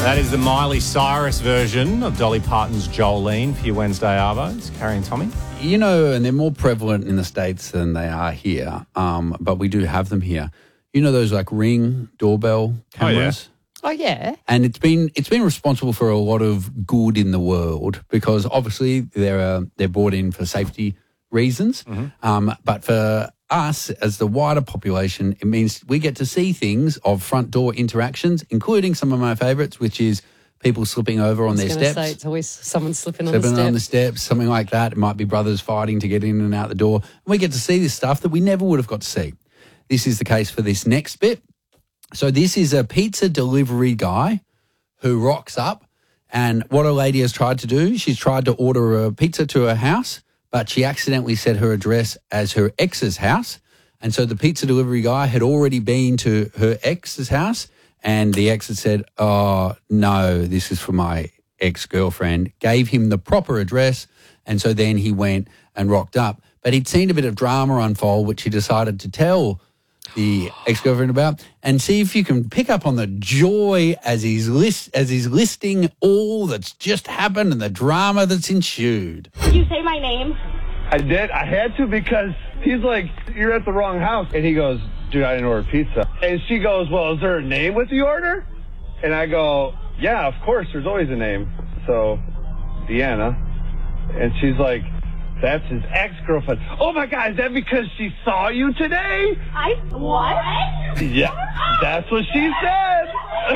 That is the Miley Cyrus version of Dolly Parton's Jolene for your Wednesday Arvos. Carrie and Tommy. You know, and they're more prevalent in the States than they are here, but we do have them here. You know those like Ring doorbell cameras? Oh, yeah. And it's been responsible for a lot of good in the world because obviously they're brought in for safety reasons. Mm-hmm. But for us, as the wider population, it means we get to see things of front door interactions, including some of my favourites, which is people slipping over on their steps. Say it's always someone slipping on the steps, something like that. It might be brothers fighting to get in and out the door. And we get to see this stuff that we never would have got to see. This is the case for this next bit. So this is a pizza delivery guy who rocks up, and what a lady has tried to do, she's tried to order a pizza to her house, but she accidentally set her address as her ex's house. And so the pizza delivery guy had already been to her ex's house, and the ex had said, oh, no, this is for my ex-girlfriend, gave him the proper address, and so then he went and rocked up. But he'd seen a bit of drama unfold, which he decided to tell the ex-girlfriend about, and see if you can pick up on the joy as he's listing all that's just happened and the drama that's ensued. Did you say my name? I did. I had to because he's like, you're at the wrong house. And he goes, dude, I didn't order pizza. And she goes, well, is there a name with the order? And I go, yeah, of course, there's always a name. So, Deanna. And she's like, that's his ex-girlfriend. Oh, my God, is that because she saw you today? What? Yeah, that's what she said.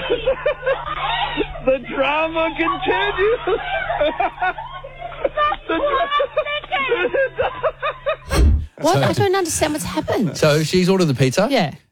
The drama continues. What? I don't understand what's happened. So she's ordered the pizza. Yeah.